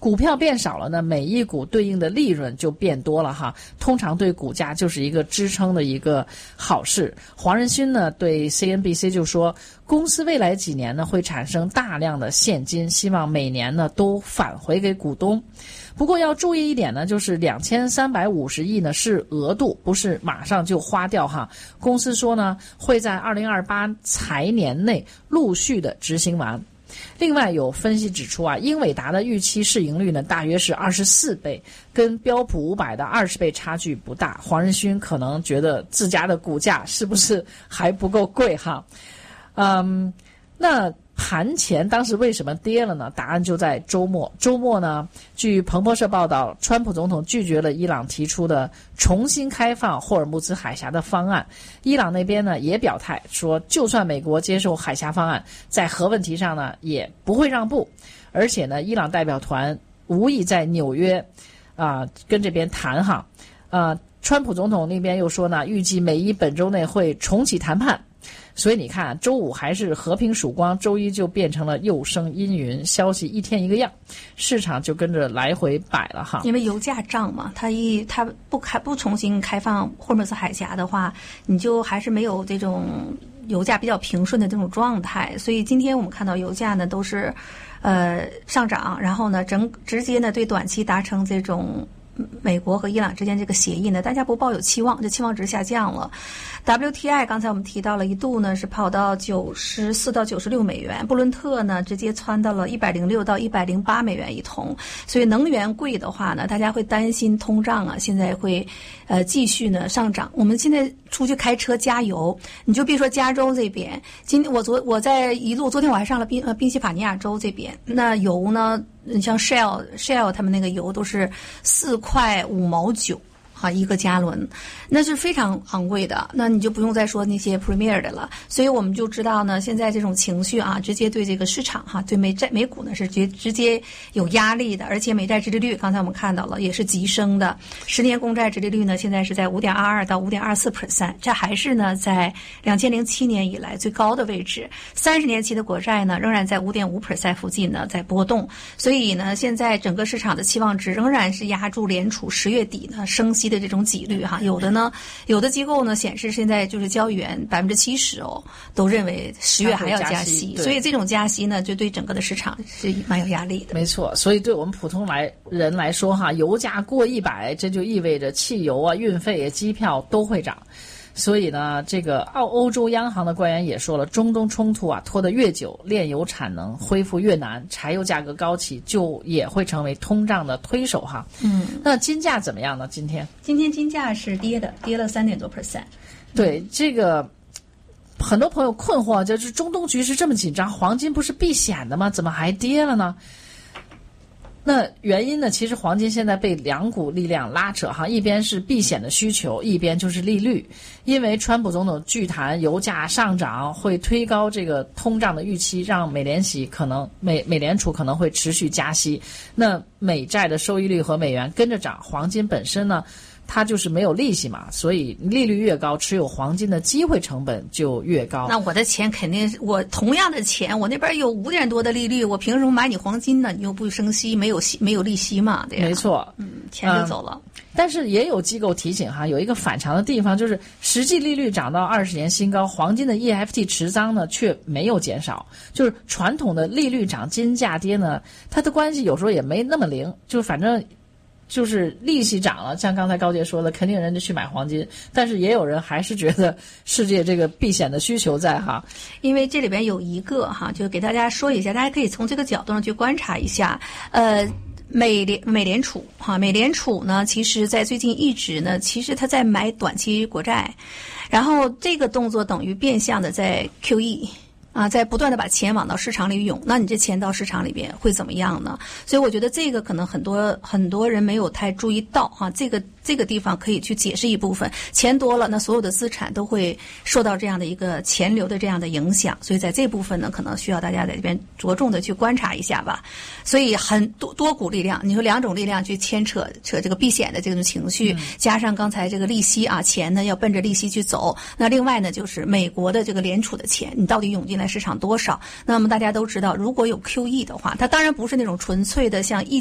股票变少了呢，每一股对应的利润就变多了哈，通常对股价就是一个支撑的一个好事。黄仁勋呢对 CNBC 就说，公司未来几年呢会产生大量的现金，希望每年呢都返回给股东。不过要注意一点呢，就是2350亿呢是额度，不是马上就花掉哈。公司说呢会在2028财年内陆续的执行完。另外有分析指出啊，英伟达的预期市盈率呢大约是24倍，跟标普500的20倍差距不大。黄仁勋可能觉得自家的股价是不是还不够贵哈？那盘前当时为什么跌了呢？答案就在周末。周末呢，据彭博社报道，川普总统拒绝了伊朗提出的重新开放霍尔木兹海峡的方案。伊朗那边呢也表态说，就算美国接受海峡方案，在核问题上呢也不会让步。而且呢，伊朗代表团无意在纽约跟这边谈哈。川普总统那边又说呢，预计美伊本周内会重启谈判。所以你看，周五还是和平曙光，周一就变成了又生阴云，消息一天一个样，市场就跟着来回摆了哈。 因为油价涨嘛，它不重新开放霍尔木兹海峡的话，你就还是没有这种油价比较平顺的这种状态。所以今天我们看到油价呢都是上涨，然后呢直接呢对短期达成这种美国和伊朗之间这个协议呢，大家不抱有期望，这期望值下降了。WTI 刚才我们提到了，一度呢是跑到94到96美元，布伦特呢直接窜到了106到108美元一桶。所以能源贵的话呢，大家会担心通胀啊，现在会继续呢上涨。我们现在出去开车加油，你就别说加州这边，我在一路，昨天我还上了宾夕法尼亚州这边，那油呢，你像 Shell 他们那个油都是4块5毛9。一个加仑，那是非常昂贵的，那你就不用再说那些 Premier 的了。所以我们就知道呢，现在这种情绪啊，直接对这个市场对美股呢是直接有压力的，而且美债殖利率刚才我们看到了也是急升的，10年公债殖利率呢现在是在5.22到5.24%，这还是呢在2007年以来最高的位置。30年期的国债呢仍然在5.5% 附近呢在波动，所以呢现在整个市场的期望值仍然是压住联储10月底呢升息的这种几率哈。有的机构呢显示现在就是交易员70%都认为10月还要加息，所以这种加息呢就对整个的市场是蛮有压力的。 没错，所以对我们普通人来说哈，油价过100，这就意味着汽油啊、运费啊、机票都会涨。所以呢，这个欧洲央行的官员也说了，中东冲突啊拖得越久，炼油产能恢复越难，柴油价格高企就也会成为通胀的推手哈。那金价怎么样呢？今天金价是跌了3%多。 对，这个很多朋友困惑，就是中东局势这么紧张，黄金不是避险的吗？怎么还跌了呢？那原因呢，其实黄金现在被两股力量拉扯哈，一边是避险的需求，一边就是利率。因为川普总统巨谈油价上涨会推高这个通胀的预期，让美联储可能会持续加息，那美债的收益率和美元跟着涨，黄金本身呢它就是没有利息嘛，所以利率越高，持有黄金的机会成本就越高。 那我的钱肯定是我同样的钱，我那边有5点多的利率，我凭什么买你黄金呢？你又不升息，没有利息嘛，对呀。 没错， 钱就走了。 但是也有机构提醒哈，有一个反常的地方，就是实际利率涨到20年新高，黄金的 EFT 持仓呢却没有减少。就是传统的利率涨金价跌呢，它的关系有时候也没那么灵，就反正就是利息涨了，像刚才高杰说的，肯定人就去买黄金，但是也有人还是觉得世界这个避险的需求在哈。 因为这里边有一个就给大家说一下，大家可以从这个角度上去观察一下，美联储呢，其实在最近一直呢，其实它在买短期国债，然后这个动作等于变相的在 QE。在不断的把钱往到市场里涌，那你这钱到市场里边会怎么样呢？所以我觉得这个可能很多人没有太注意到这个地方可以去解释一部分，钱多了，那所有的资产都会受到这样的一个钱流的这样的影响，所以在这部分呢，可能需要大家在这边着重的去观察一下吧。所以很多股力量，你说2种力量去牵扯这个避险的这种情绪，加上刚才这个利息钱呢要奔着利息去走，那另外呢就是美国的这个联储的钱，你到底涌进来市场多少？那么大家都知道，如果有 QE 的话，它当然不是那种纯粹的像